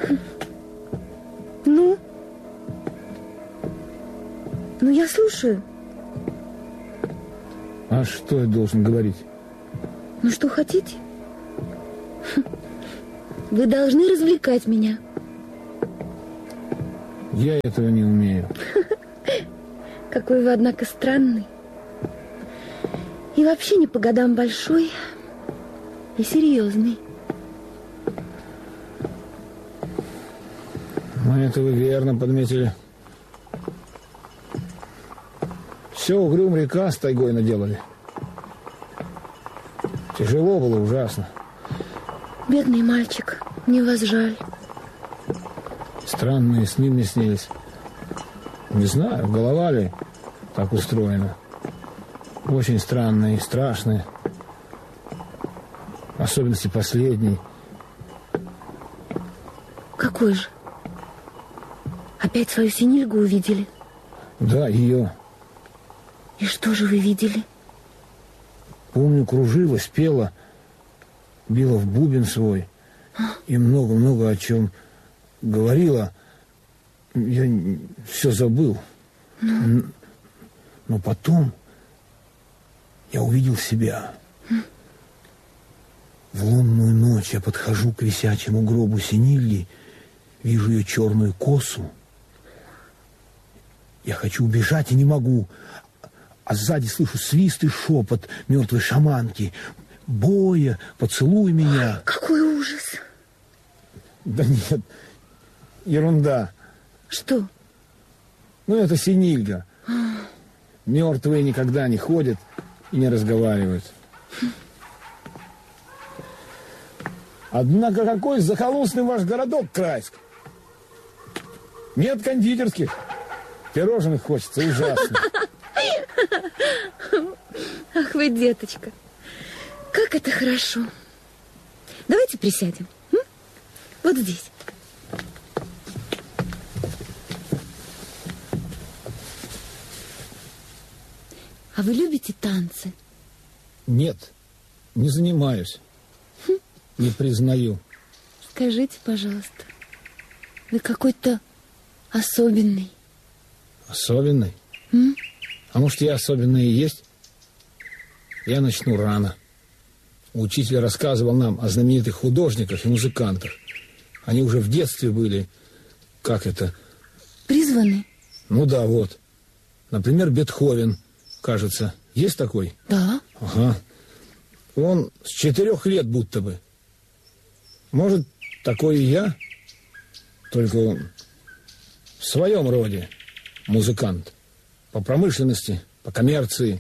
Ну? Ну, я слушаю. А что я должен говорить? Ну, что хотите? Вы должны развлекать меня. Я этого не умею. Какой вы, однако, странный. И вообще не по годам большой и серьезный. Ну, это вы верно подметили. Все Угрюм-река с тайгой наделали. Тяжело было, ужасно. Бедный мальчик, мне вас жаль. Странные сны мне снились. Не знаю, голова ли так устроена. Очень странные и страшные. В особенности последний. Какой же? Опять свою Синильгу увидели? Да, ее. И что же вы видели? Помню, кружилась, пела, била в бубен свой. И много-много о чем говорила. Я все забыл. Но потом я увидел себя. В лунную ночь я подхожу к висячему гробу Синильги, вижу ее черную косу. Я хочу убежать и не могу. А сзади слышу свист и шепот мертвой шаманки. Боя, поцелуй меня. Какой ужас. Да нет, ерунда. Что? Ну, это Синильга. Мертвые никогда не ходят и не разговаривают. Однако какой захолустный ваш городок, Крайск. Нет кондитерских. Пирожных хочется ужасно. Ах вы, деточка. Как это хорошо. Давайте присядем. Вот здесь. А вы любите танцы? Нет, не занимаюсь. Не признаю. Скажите, пожалуйста, вы какой-то особенный. Особенный? А может, я особенный и есть? Я начну рано. Учитель рассказывал нам о знаменитых художниках и музыкантах. Они уже в детстве были, как это... Призваны? Ну да, вот. Например, Бетховен, кажется. Есть такой? Да. Ага. Он с 4 лет будто бы. Может, такой и я? Только он в своем роде музыкант. По промышленности, по коммерции.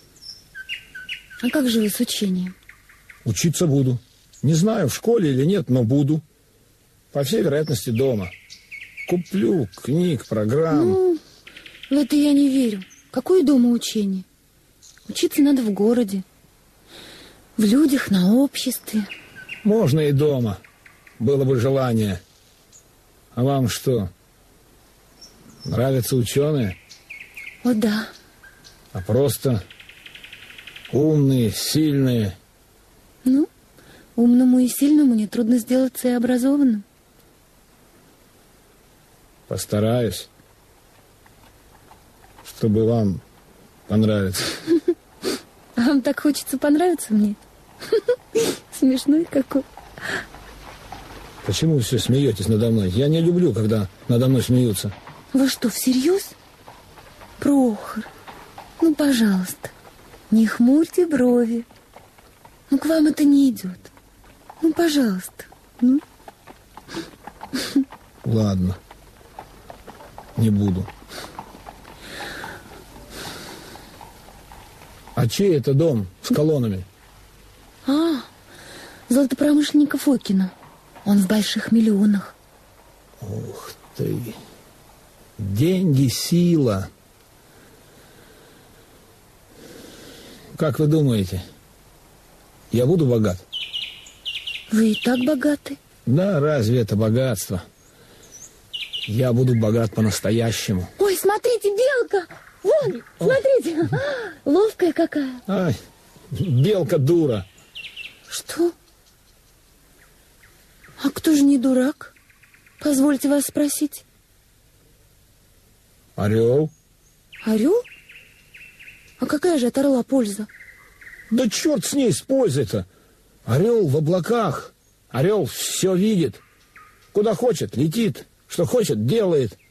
А как же вы с учением? Учиться буду. Не знаю, в школе или нет, но буду. По всей вероятности, дома. Куплю книг, программ. Ну, в это я не верю. Какое дома учение? Учиться надо в городе. В людях, на обществе. Можно и дома. Было бы желание. А вам что? Нравятся ученые? О, да. А просто умные, сильные. Ну, умному и сильному нетрудно сделаться и образованным. Постараюсь, чтобы вам понравиться. А вам так хочется понравиться мне? Смешной какой. Почему вы все смеетесь надо мной? Я не люблю, когда надо мной смеются. Вы что, всерьез? Прохор, ну, пожалуйста, не хмурьте брови. Ну, к вам это не идет. Ну, пожалуйста. Ну. Ладно. Не буду. А чей это дом с колоннами? Золотопромышленника Фокина. Он в больших миллионах. Ух ты. Деньги, сила. Как вы думаете, я буду богат? Вы и так богаты. Да, разве это богатство? Я буду богат по-настоящему. Ой, смотрите, белка! Вон, смотрите, ловкая какая. Ай, белка дура. Что? А кто же не дурак? Позвольте вас спросить. Орел. Орел? А какая же от орла польза? Да черт с ней, с пользой-то. Орел в облаках. Орел все видит. Куда хочет, летит. Что хочет, делает.